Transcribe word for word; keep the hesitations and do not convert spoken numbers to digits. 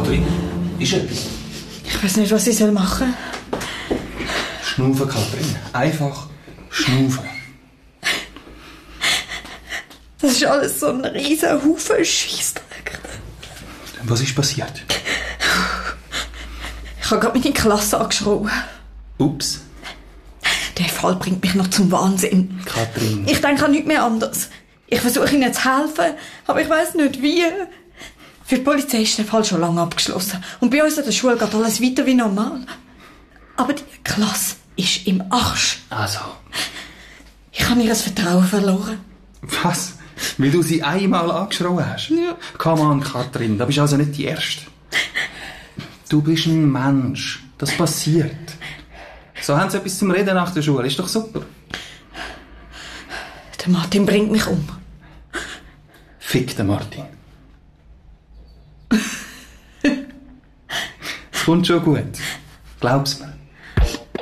Kathrin, ist etwas? Ich weiß nicht, was ich machen soll. Schnaufen, Kathrin. Einfach schnaufen. Das ist alles so ein riesen Haufen Scheissdreck. Was ist passiert? Ich habe gerade meine Klasse angeschrien. Ups. Der Fall bringt mich noch zum Wahnsinn. Kathrin. Ich denke an nichts mehr anders. Ich versuche ihnen zu helfen, aber ich weiss nicht wie. Für die Polizei ist der Fall schon lange abgeschlossen. Und bei uns an der Schule geht alles weiter wie normal. Aber die Klasse ist im Arsch. Also. Ich habe ihr das Vertrauen verloren. Was? Weil du sie einmal angeschrien hast? Ja. Come on, Kathrin, da bist also nicht die Erste. Du bist ein Mensch. Das passiert. So haben sie etwas zum Reden nach der Schule. Ist doch super. Der Martin bringt mich um. Fick den Martin. Es kommt schon gut. Glaub's mir.